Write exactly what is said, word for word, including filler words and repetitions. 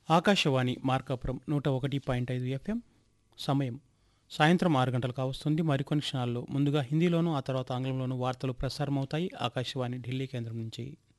ఆకాశవాణి మార్కాపురం నూట ఒకటి పాయింట్ ఐదు ఎఫ్ఎం. సమయం సాయంత్రం ఆరు గంటలు కావస్తుంది. మరికొన్ని క్షణాల్లో ముందుగా హిందీలోనూ ఆ తర్వాత ఆంగ్లంలోనూ వార్తలు ప్రసారమవుతాయి. ఆకాశవాణి ఢిల్లీ కేంద్రం నుంచి.